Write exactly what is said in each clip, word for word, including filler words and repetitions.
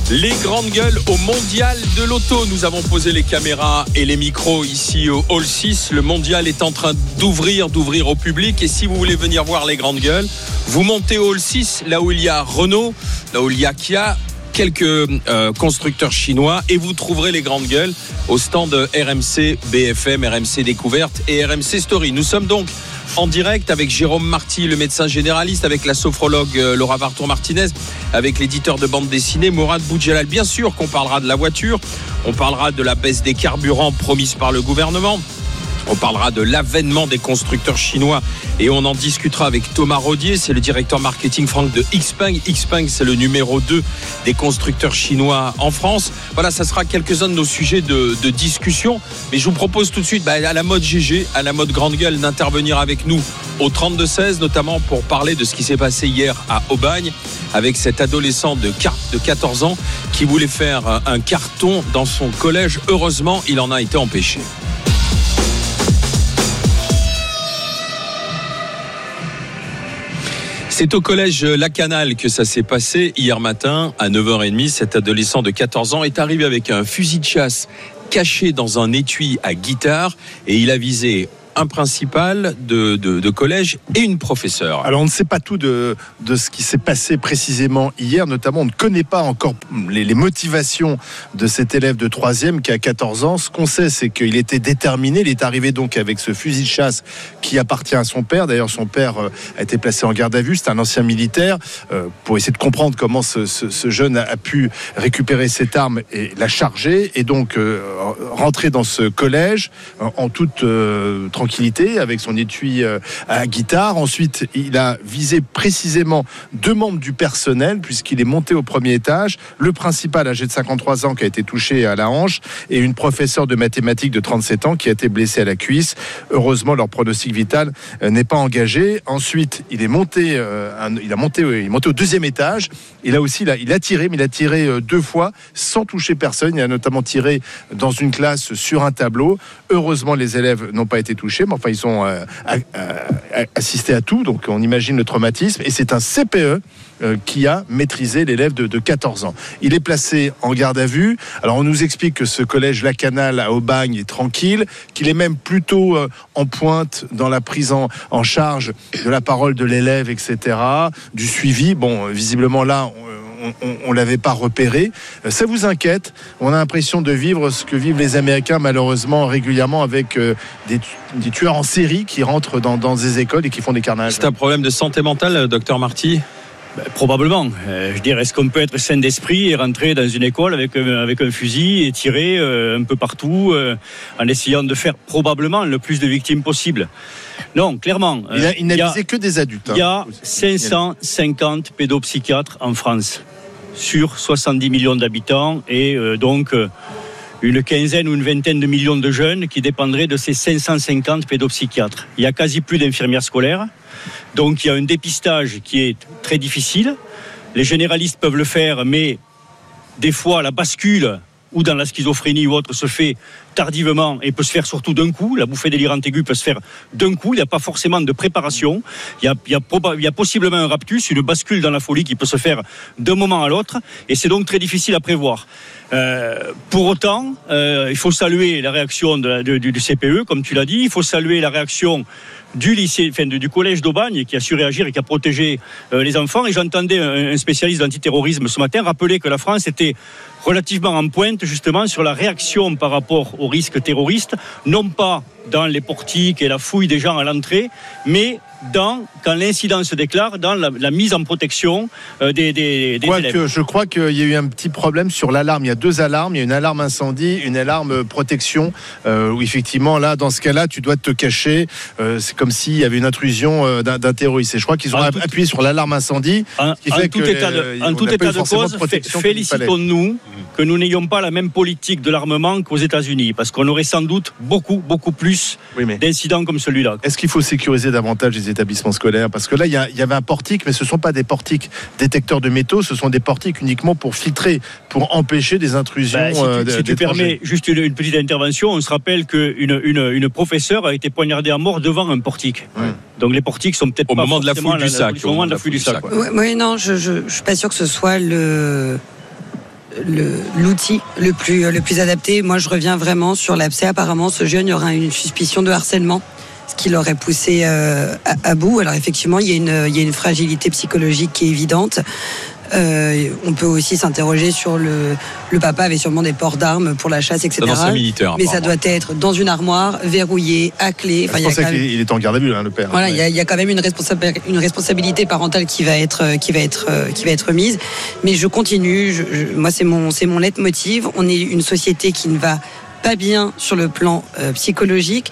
Les grandes gueules au mondial de l'auto. Nous avons posé les caméras et les micros ici au Hall six. Le mondial est en train d'ouvrir, d'ouvrir au public. Et si vous voulez venir voir les grandes gueules, vous montez au Hall six, là où il y a Renault, là où il y a Kia, quelques euh, constructeurs chinois, et vous trouverez les grandes gueules au stand de R M C B F M, R M C Découverte et R M C Story. Nous sommes donc en direct avec Jérôme Marty, le médecin généraliste, avec la sophrologue euh, Laura Vartour-Martinez, avec l'éditeur de bande dessinée Mourad Boudjelal. Bien sûr qu'on parlera de la voiture, on parlera de la baisse des carburants promise par le gouvernement. On parlera de l'avènement des constructeurs chinois et on en discutera avec Thomas Rodier, c'est le directeur marketing Franck de Xpeng. Xpeng, c'est le numéro deux des constructeurs chinois en France. Voilà, ça sera quelques-uns de nos sujets de, de discussion. Mais je vous propose tout de suite, bah, à la mode G G, à la mode grande gueule, d'intervenir avec nous au trente-deux seize, notamment pour parler de ce qui s'est passé hier à Aubagne avec cet adolescent de quatorze ans qui voulait faire un carton dans son collège. Heureusement, il en a été empêché. C'est au collège Lacanal que ça s'est passé hier matin à neuf heures trente. Cet adolescent de quatorze ans est arrivé avec un fusil de chasse caché dans un étui à guitare et il a visé un principal de, de, de collège et une professeure. Alors on ne sait pas tout de, de ce qui s'est passé précisément hier, notamment on ne connaît pas encore les, les motivations de cet élève de troisième qui a quatorze ans. Ce qu'on sait, c'est qu'il était déterminé, il est arrivé donc avec ce fusil de chasse qui appartient à son père. D'ailleurs son père a été placé en garde à vue, c'est un ancien militaire, euh, pour essayer de comprendre comment ce, ce, ce jeune a, a pu récupérer cette arme et la charger et donc euh, rentrer dans ce collège en, en toute euh, tranquillité avec son étui à guitare. Ensuite, il a visé précisément deux membres du personnel puisqu'il est monté au premier étage. Le principal, âgé de cinquante-trois ans, qui a été touché à la hanche et une professeure de mathématiques de trente-sept ans qui a été blessée à la cuisse. Heureusement, leur pronostic vital n'est pas engagé. Ensuite, il est monté, euh, un, il a monté, il est monté au deuxième étage. Il a aussi, il a, il a tiré, mais il a tiré deux fois sans toucher personne. Il a notamment tiré dans une classe sur un tableau. Heureusement, les élèves n'ont pas été touchés. Mais enfin, ils ont euh, euh, assisté à tout, donc on imagine le traumatisme. Et c'est un C P E euh, qui a maîtrisé l'élève de, de quatorze ans. Il est placé en garde à vue. Alors on nous explique que ce collège Lacanal à Aubagne est tranquille, qu'il est même plutôt euh, en pointe dans la prise en, en charge de la parole de l'élève, et cetera, du suivi. Bon, visiblement là, on ne l'avait pas repéré. Ça vous inquiète? On a l'impression de vivre ce que vivent les Américains malheureusement régulièrement avec euh, des, des tueurs en série qui rentrent dans, dans des écoles et qui font des carnages. C'est un problème de santé mentale, docteur Marty? Ben, probablement. Euh, je dirais, est-ce qu'on peut être sain d'esprit et rentrer dans une école avec, euh, avec un fusil et tirer euh, un peu partout euh, en essayant de faire probablement le plus de victimes possible? Non, clairement. Il, a, il n'a visé que des adultes. Il y a cinq cent cinquante pédopsychiatres en France sur soixante-dix millions d'habitants et euh, donc euh, une quinzaine ou une vingtaine de millions de jeunes qui dépendraient de ces cinq cent cinquante pédopsychiatres. Il y a quasi plus d'infirmières scolaires, donc il y a un dépistage qui est très difficile. Les généralistes peuvent le faire, mais des fois la bascule ou dans la schizophrénie ou autre se fait tardivement et peut se faire surtout d'un coup. La bouffée délirante aiguë peut se faire d'un coup. Il n'y a pas forcément de préparation. Il y a, il y a, proba- il y a possiblement un raptus, une bascule dans la folie qui peut se faire d'un moment à l'autre. Et c'est donc très difficile à prévoir. Euh, pour autant, euh, il faut saluer la réaction de, de, du, du C P E, comme tu l'as dit. Il faut saluer la réaction du lycée, enfin, du collège d'Aubagne qui a su réagir et qui a protégé euh, les enfants. Et j'entendais un, un spécialiste d'antiterrorisme ce matin rappeler que la France était relativement en pointe justement sur la réaction par rapport aux risques terroristes, non pas dans les portiques et la fouille des gens à l'entrée, mais dans, quand l'incident se déclare, dans la, la mise en protection euh, des, des, des élèves. Que, je crois qu'il y a eu un petit problème sur l'alarme. Il y a deux alarmes. Il y a une alarme incendie, une alarme protection. Euh, où effectivement, là, dans ce cas-là, tu dois te cacher. Euh, c'est comme s'il y avait une intrusion euh, d'un, d'un terroriste. Et je crois qu'ils ont en appuyé tout, sur l'alarme incendie. En, qui en fait tout que état de, les, en tout état de cause, de félicitons-nous que nous n'ayons pas la même politique de l'armement qu'aux États-Unis, parce qu'on aurait sans doute beaucoup, beaucoup plus oui, mais d'incidents comme celui-là. Est-ce qu'il faut sécuriser davantage les établissements scolaires? Parce que là, il y, y avait un portique, mais ce ne sont pas des portiques détecteurs de métaux, ce sont des portiques uniquement pour filtrer, pour empêcher des intrusions. Ben, si tu, euh, si tu permets juste une, une petite intervention, on se rappelle qu'une une, une professeure a été poignardée à mort devant un portique. Ouais. Donc les portiques sont peut-être au pas moment de la fouille du sac. Au moment de la fouille du sac. Oui, non, je ne suis pas sûr que ce soit le... le, l'outil le plus, le plus adapté. Moi, je reviens vraiment sur l'abcès. Apparemment, ce jeune, il y aura une suspicion de harcèlement, ce qui l'aurait poussé euh, à, à bout. Alors effectivement, il y a une, il y a une fragilité psychologique qui est évidente. Euh, on peut aussi s'interroger sur le, le papa avait sûrement des ports d'armes pour la chasse, et cetera. Dans un militaire, mais ça doit être dans une armoire, verrouillé, à clé. Enfin, je pensais qu'il même... est en garde à vue, hein, le père. Voilà, il ouais. y, y a quand même une, responsa- une responsabilité parentale qui va être, qui va être, qui va être mise. Mais je continue. Je, je, moi, c'est mon, c'est mon leitmotiv. On est une société qui ne va pas bien sur le plan euh, psychologique.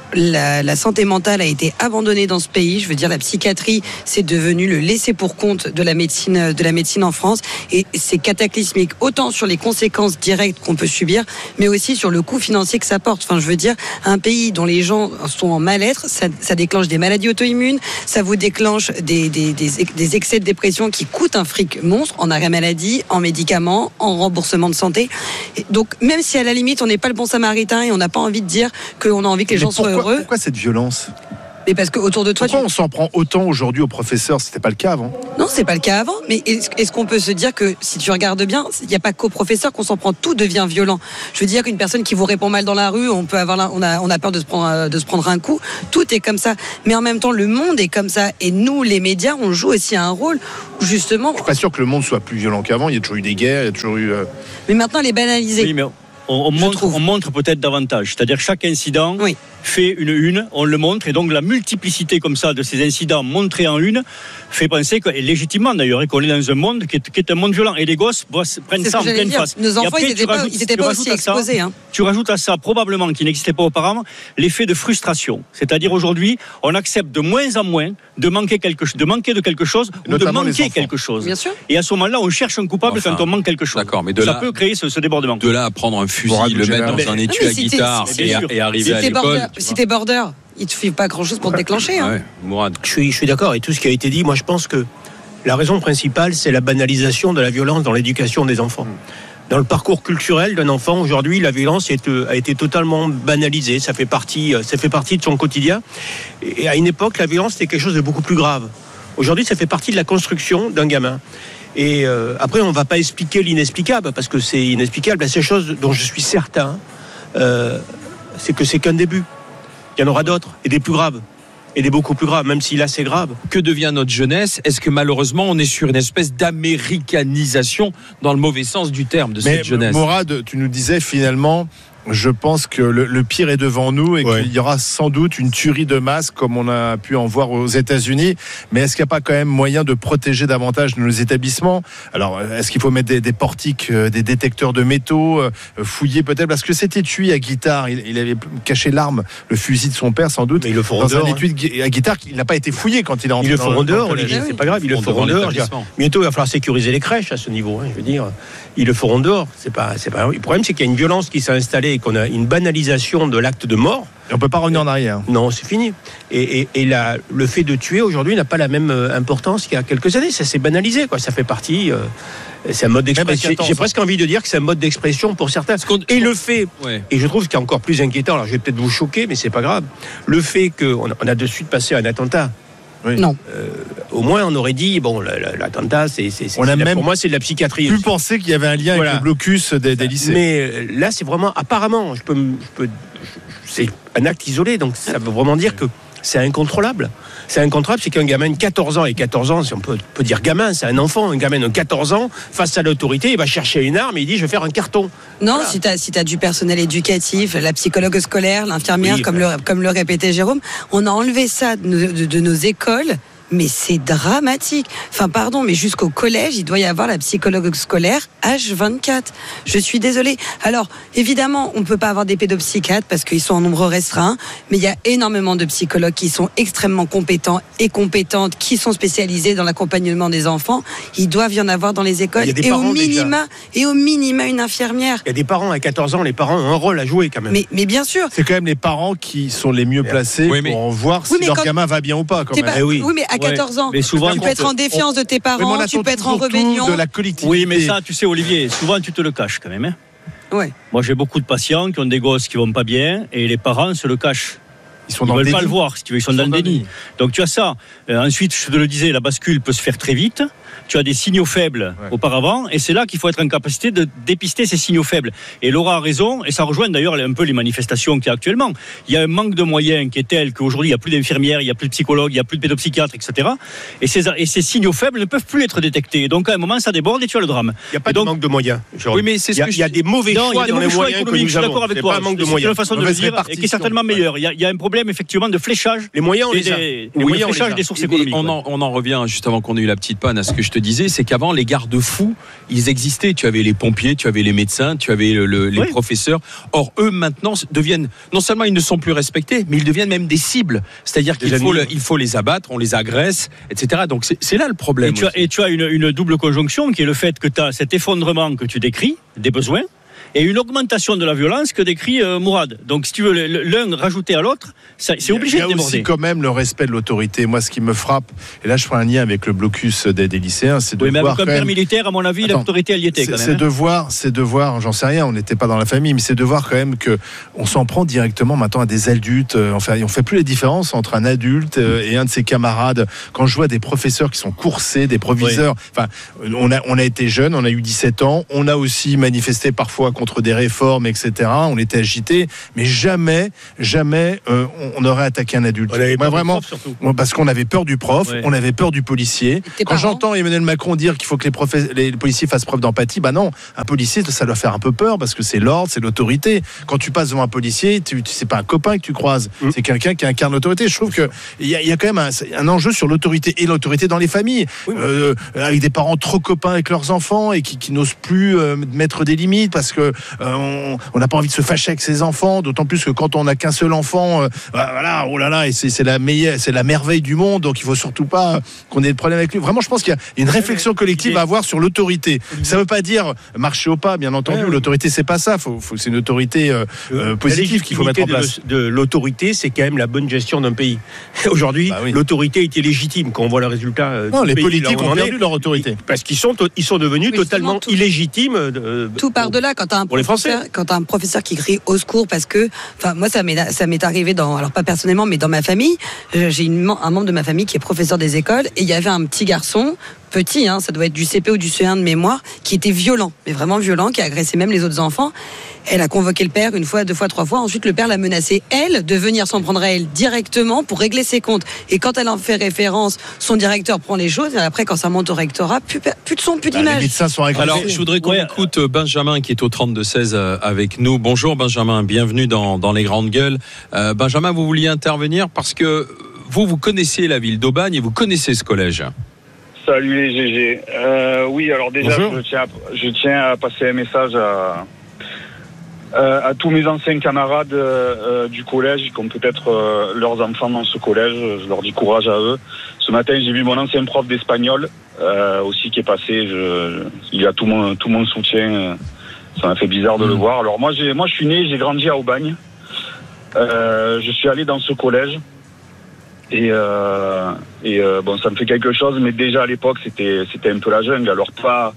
La, la santé mentale a été abandonnée dans ce pays. Je veux dire, la psychiatrie, c'est devenu le laisser pour compte de la médecine, de la médecine en France. Et c'est cataclysmique, autant sur les conséquences directes qu'on peut subir, mais aussi sur le coût financier que ça porte. Enfin, je veux dire, un pays dont les gens sont en mal-être, ça, ça déclenche des maladies auto-immunes, ça vous déclenche des, des, des, des excès de dépression qui coûtent un fric monstre en arrêt maladie, en médicaments, en remboursement de santé. Et donc, même si à la limite, on n'est pas le bon samaritain et on n'a pas envie de dire qu'on a envie que les mais gens pourquoi, soient heureux. Pourquoi cette violence ? Mais parce qu'autour de toi, pourquoi tu... on s'en prend autant aujourd'hui aux professeurs ? C'était pas le cas avant. Non, c'est pas le cas avant. Mais est-ce, est-ce qu'on peut se dire que si tu regardes bien, il n'y a pas qu'aux professeurs qu'on s'en prend, tout devient violent. Je veux dire qu'une personne qui vous répond mal dans la rue, on peut avoir, la, on a, on a peur de se prendre, de se prendre un coup. Tout est comme ça. Mais en même temps, le monde est comme ça. Et nous, les médias, on joue aussi un rôle où justement. Je suis pas sûr que le monde soit plus violent qu'avant. Il y a toujours eu des guerres, il y a toujours eu. Euh... Mais maintenant, elle est banalisée. Oui, mais on, on, montre, on montre peut-être davantage. C'est-à-dire chaque incident oui. fait une une, on le montre, et donc la multiplicité comme ça de ces incidents montrés en une fait penser, que, et légitimement d'ailleurs, qu'on est dans un monde qui est, qui est un monde violent. Et les gosses prennent c'est ça en pleine dire. face. Nos enfants, après, ils n'étaient pas, ils étaient pas aussi exposés. Ça, hein. Tu rajoutes à ça, probablement, qui n'existait pas auparavant, l'effet de frustration. C'est-à-dire aujourd'hui, on accepte de moins en moins de manquer, quelque, de, manquer de quelque chose ou de manquer quelque chose. Bien sûr. Et à ce moment-là, on cherche un coupable enfin, quand on manque quelque chose. D'accord, mais de ça là, peut créer ce, ce débordement. De là à prendre un fusil, le mettre dans mais, un étui à guitare et, et arriver si à l'école. Border, si t'es border, il te suffit pas grand-chose pour te déclencher. Hein. Ouais, Mourad. Je suis, je suis d'accord. Et tout ce qui a été dit, moi je pense que la raison principale, c'est la banalisation de la violence dans l'éducation des enfants. Dans le parcours culturel d'un enfant, aujourd'hui, la violence est, a été totalement banalisée. Ça fait partie, ça fait partie de son quotidien. Et à une époque, la violence, c'était quelque chose de beaucoup plus grave. Aujourd'hui, ça fait partie de la construction d'un gamin. Et euh, après, on ne va pas expliquer l'inexplicable, parce que c'est inexplicable. La seule chose dont je suis certain, euh, c'est que c'est qu'un début. Il y en aura d'autres, et des plus graves. Et des beaucoup plus graves, même si là c'est grave. Que devient notre jeunesse ? Est-ce que malheureusement on est sur une espèce d'américanisation dans le mauvais sens du terme de Mais cette jeunesse ? Mourad, tu nous disais finalement, je pense que le, le pire est devant nous et ouais. qu'il y aura sans doute une tuerie de masse comme on a pu en voir aux États-Unis. Mais est-ce qu'il n'y a pas quand même moyen de protéger davantage nos établissements ? Alors, est-ce qu'il faut mettre des, des portiques, des détecteurs de métaux, fouiller peut-être ? Parce que cet étui à guitare, il, il avait caché l'arme, le fusil de son père sans doute. Mais ils le feront dans dehors, un étui hein. à guitare qui n'a pas été fouillé quand il est entré. Ils le feront dehors, Olivier, c'est pas grave. Ils le feront dehors. Bientôt, il va falloir sécuriser les crèches à ce niveau. Hein, je veux dire, ils le feront dehors. C'est pas, c'est pas. Le problème, c'est qu'il y a une violence qui s'est installée et qu'on a une banalisation de l'acte de mort. Et on ne peut pas revenir en arrière. Non, c'est fini. Et, et, et la, le fait de tuer aujourd'hui n'a pas la même importance qu'il y a quelques années. Ça s'est banalisé, quoi. Ça fait partie. Euh, c'est un mode d'expression. J'ai, j'ai presque envie de dire que c'est un mode d'expression pour certains. Et le fait, ouais. et je trouve qu'il est encore plus inquiétant. Alors, je vais peut-être vous choquer, mais c'est pas grave. Le fait qu'on on a de suite passé un attentat. Oui. Non. Euh, au moins, on aurait dit bon, l'attentat, c'est, c'est, c'est on a c'est même pour moi, c'est de la psychiatrie. Plus pensé qu'il y avait un lien voilà. avec le blocus des, des lycées. Mais là, c'est vraiment apparemment, je peux, je peux, c'est un acte isolé, donc ça veut vraiment dire que c'est incontrôlable. C'est incontrôlable, c'est qu'un gamin de quatorze ans, et quatorze ans, si on peut, peut dire gamin, c'est un enfant, un gamin de quatorze ans, face à l'autorité, il va chercher une arme et il dit je vais faire un carton. Non, voilà. si tu as si t'as du personnel éducatif, la psychologue scolaire, l'infirmière, oui, comme, bah. le, comme le répétait Jérôme, on a enlevé ça de nos, de, de nos écoles. Mais c'est dramatique. Enfin, pardon, mais jusqu'au collège, il doit y avoir la psychologue scolaire H vingt-quatre. Je suis désolée. Alors, évidemment, on ne peut pas avoir des pédopsychiatres parce qu'ils sont en nombre restreint, mais il y a énormément de psychologues qui sont extrêmement compétents et compétentes, qui sont spécialisés dans l'accompagnement des enfants. Ils doivent y en avoir dans les écoles. Et au minima, et au minima, une infirmière. Il y a des parents à quatorze ans, les parents ont un rôle à jouer quand même. Mais, mais bien sûr. C'est quand même les parents qui sont les mieux placés oui, mais... pour voir si oui, leur quand... gamin va bien ou pas. Quand même. Pas... Eh oui. oui, mais à quatorze ans, mais souvent, tu peux être en défiance on... de tes parents, tu peux être en rébellion. De la collectivité. Oui, mais ça, tu sais, Olivier, souvent tu te le caches quand même. Hein. Ouais. Moi, j'ai beaucoup de patients qui ont des gosses qui vont pas bien et les parents se le cachent. Ils sont ils dans veulent le pas le voir, si tu veux, ils sont ils dans le déni. Donc tu as ça. Euh, ensuite, je te le disais, la bascule peut se faire très vite. tu as des signaux faibles ouais. auparavant, et c'est là qu'il faut être en capacité de dépister ces signaux faibles. Et Laura a raison, et ça rejoint d'ailleurs un peu les manifestations qu'il y a actuellement. Il y a un manque de moyens qui est tel qu'aujourd'hui il n'y a plus d'infirmières, il n'y a plus de psychologues, il n'y a plus de pédopsychiatres, et cetera. Et ces, et ces signaux faibles ne peuvent plus être détectés. Donc à un moment ça déborde et tu as le drame. Il n'y a pas donc, de manque de moyens. Oui, mais c'est ce il y a, que je... il y a des mauvais non, choix il y a des dans mauvais les choix moyens économiques. que nous Je suis d'accord avons. avec c'est toi. pas un manque de c'est moyens. une façon de le dire et qui est certainement ouais. meilleure. Il y, a, il y a un problème effectivement de fléchage. Les moyens, on des, les a. Les oui, moyens, fléchage des sources et, économiques. Et on, en, on en revient juste avant qu'on ait eu la petite panne à ce que je te disais, c'est qu'avant les garde-fous, ils existaient. Tu avais les pompiers, tu avais les médecins, tu avais le, le, les oui. professeurs. Or eux maintenant deviennent, non seulement ils ne sont plus respectés, mais ils deviennent même des cibles. C'est-à-dire des qu'il faut, le, il faut les abattre, on les agresse, et cetera. Donc c'est, c'est là le problème. Et tu as, et tu as une, une double conjonction qui est le fait que tu as cet effondrement que tu décris des besoins et une augmentation de la violence que décrit euh, Mourad. Donc si tu veux l'un rajouter à l'autre, ça, c'est obligé de déborder. Il y a aussi quand même le respect de l'autorité. Moi, ce qui me frappe, et là je ferai un lien avec le blocus des, des lycéens, c'est de oui, voir même comme père même... militaire, à mon avis, Attends, l'autorité elle y était c'est, quand même. C'est hein. de voir, c'est de voir, j'en sais rien, on n'était pas dans la famille, mais c'est de voir quand même que on s'en prend directement maintenant à des adultes. Enfin, on fait plus la différence entre un adulte et un de ses camarades. Quand je vois des professeurs qui sont coursés, des proviseurs, oui. enfin, on a on a été jeunes, on a eu dix-sept ans, on a aussi manifesté parfois contre des réformes, et cetera. On était agités, mais jamais, jamais euh, on aurait attaqué un adulte. Moi, vraiment, prof, parce qu'on avait peur du prof, ouais. on avait peur du policier. Quand parents. J'entends Emmanuel Macron dire qu'il faut que les, professe- les policiers fassent preuve d'empathie, bah non, un policier, ça doit faire un peu peur parce que c'est l'ordre, c'est l'autorité. Quand tu passes devant un policier, tu, tu, c'est pas un copain que tu croises, mmh. c'est quelqu'un qui incarne l'autorité. Je trouve qu'il y, y a quand même un, un enjeu sur l'autorité et l'autorité dans les familles, oui, euh, avec des parents trop copains avec leurs enfants et qui, qui n'osent plus euh, mettre des limites parce que euh, on n'a pas envie de se fâcher avec ses enfants, d'autant plus que quand on n'a qu'un seul enfant, euh, voilà, oh là là, et c'est, c'est la meilleure, c'est la merveille du monde, donc il faut surtout pas qu'on ait de problème avec lui. Vraiment, je pense qu'il y a une réflexion collective à avoir sur l'autorité. Ça veut pas dire marcher au pas, bien entendu. Ouais, l'autorité, c'est pas ça. Faut, faut, c'est une autorité euh, euh, positive qu'il faut mettre en place. De, de l'autorité, c'est quand même la bonne gestion d'un pays. Aujourd'hui, bah oui. l'autorité était légitime quand on voit le résultat. Euh, non, les pays, politiques ont perdu leur autorité parce qu'ils sont, ils sont devenus oui, totalement tout, illégitimes. De, tout part de là quand t'as un pour les Français. Quand t'as un professeur qui crie au secours parce que, enfin moi ça m'est ça m'est arrivé dans, alors pas personnellement mais dans ma famille, j'ai une, un membre de ma famille qui est professeur des écoles et il y avait un petit garçon petit, hein, ça doit être du C P ou du C un de mémoire, qui était violent, mais vraiment violent, qui agressait même les autres enfants. Elle a convoqué le père une fois, deux fois, trois fois. Ensuite, le père l'a menacé, elle, de venir s'en prendre à elle directement pour régler ses comptes. Et quand elle en fait référence, son directeur prend les choses. Et après, quand ça monte au rectorat, plus, plus de son, plus d'image. Bah, les médecins sont agressés. Alors, je voudrais qu'on ouais. écoute Benjamin qui est au trente-deux seize avec nous. Bonjour Benjamin, bienvenue dans, dans Les Grandes Gueules. Euh, Benjamin, vous vouliez intervenir parce que vous, vous connaissez la ville d'Aubagne et vous connaissez ce collège. Salut les G G. Euh, oui, alors déjà, je tiens, à, je tiens à passer un message à, à, à tous mes anciens camarades euh, du collège qui ont peut-être euh, leurs enfants dans ce collège. Je leur dis courage à eux. Ce matin, j'ai vu mon ancien prof d'espagnol euh, aussi qui est passé. Je, il a tout mon, tout mon soutien. Ça m'a fait bizarre de mmh. le voir. Alors moi, j'ai, moi, je suis né, j'ai grandi à Aubagne. Euh, je suis allé dans ce collège. Et, euh, et euh, bon, ça me fait quelque chose, mais déjà à l'époque, c'était, c'était un peu la jungle. Alors pas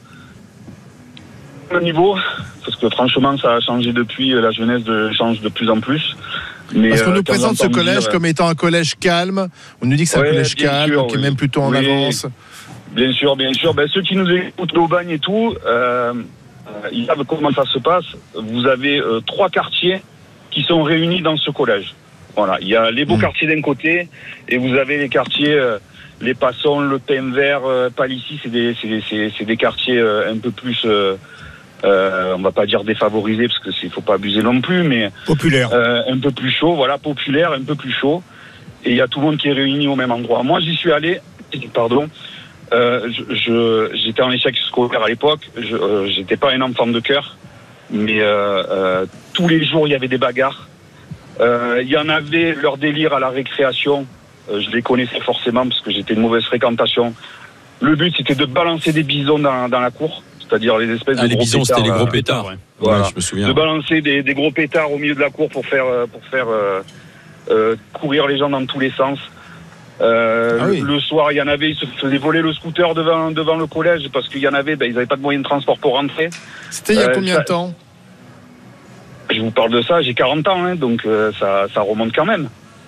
au niveau, parce que franchement, ça a changé depuis. La jeunesse de, change de plus en plus. Mais, parce qu'on euh, nous présente ce collège dire, comme étant un collège calme. On nous dit que c'est ouais, un collège calme, sûr, qui oui. est même plutôt en oui, avance. Bien sûr, bien sûr. Ben, ceux qui nous écoutent d'Aubagne et tout, euh, ils savent comment ça se passe. Vous avez euh, trois quartiers qui sont réunis dans ce collège. Voilà, il y a les beaux mmh. quartiers d'un côté et vous avez les quartiers, euh, les Passons, le Pain Vert, euh, Palissy, c'est des, c'est des, c'est, c'est des quartiers euh, un peu plus, euh, euh, on va pas dire défavorisés parce que c'est, faut pas abuser non plus, mais populaire, euh, un peu plus chaud, voilà, populaire, un peu plus chaud. Et il y a tout le monde qui est réuni au même endroit. Moi, j'y suis allé, pardon, euh, je, je, j'étais en échec scolaire à l'époque. Je, euh, j'étais pas un enfant de cœur, mais euh, euh, tous les jours il y avait des bagarres. Il euh, y en avait leur délire à la récréation. Euh, je les connaissais forcément parce que j'étais une mauvaise fréquentation. Le but, c'était de balancer des bisons dans, dans la cour, c'est-à-dire les espèces ah, de les gros bisons, pétards. C'était les gros pétards. Ouais. Voilà. Ouais, je me souviens. De balancer des, des gros pétards au milieu de la cour pour faire, pour faire euh, euh, courir les gens dans tous les sens. Euh, ah oui. le, le soir, il y en avait, ils se faisaient voler le scooter devant, devant le collège parce qu'il y en avait, ben, ils n'avaient pas de moyen de transport pour rentrer. C'était il y a euh, combien ça, de temps? Je vous parle de ça, j'ai quarante ans, hein, donc euh, ça, ça remonte quand même.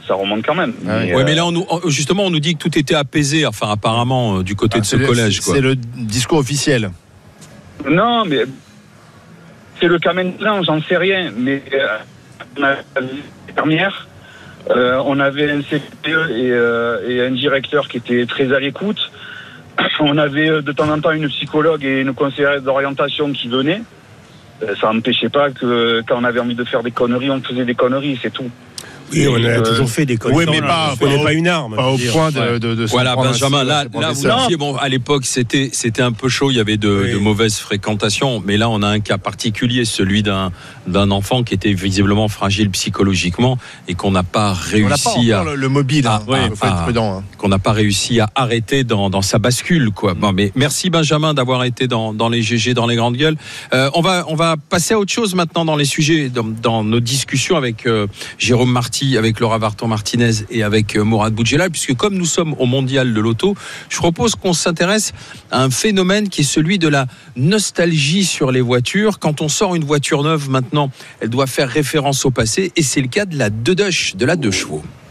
ça remonte quand même. Ah oui. mais, Ouais, euh, mais là, on nous, justement, on nous dit que tout était apaisé, enfin, apparemment, euh, du côté Ah, de ce c'est le- collège, quoi. C'est le discours officiel. Non, mais c'est le cas maintenant, j'en sais rien. Mais euh, on a la dernière, euh, on avait un C P E et, euh, et un directeur qui étaient très à l'écoute. On avait euh, de temps en temps une psychologue et une conseillère d'orientation qui venaient. Euh, ça n'empêchait pas que quand on avait envie de faire des conneries, on faisait des conneries, c'est tout. Oui, on a Euh, toujours fait des conneries. oui, mais pas- on n'est pas pas au- une arme. Pas au je veux dire. point de, Ouais. de, de se Voilà, prendre Benjamin, ainsi, là, c'est là vous professeur. disiez, bon, à l'époque, c'était, c'était un peu chaud, il y avait de, Oui. de mauvaises fréquentations, mais là, on a un cas particulier, celui d'un, d'un enfant qui était visiblement fragile psychologiquement et qu'on n'a pas On n'a pas réussi à, encore le, le mobile, Ah, hein. ouais, Il faut être ah. prudent. hein. qu'on n'a pas réussi à arrêter dans, dans sa bascule, quoi. Bon, mais merci Benjamin d'avoir été dans, dans les G G, dans les grandes gueules. Euh, on va, on va passer à autre chose maintenant dans les sujets, dans, dans nos discussions avec euh, Jérôme Marty, avec Laura Varton-Martinez et avec euh, Mourad Boudjelal, puisque comme nous sommes au mondial de l'auto, je propose qu'on s'intéresse à un phénomène qui est celui de la nostalgie sur les voitures. Quand on sort une voiture neuve maintenant, elle doit faire référence au passé, et c'est le cas de la deux Dush, de la deux chevaux.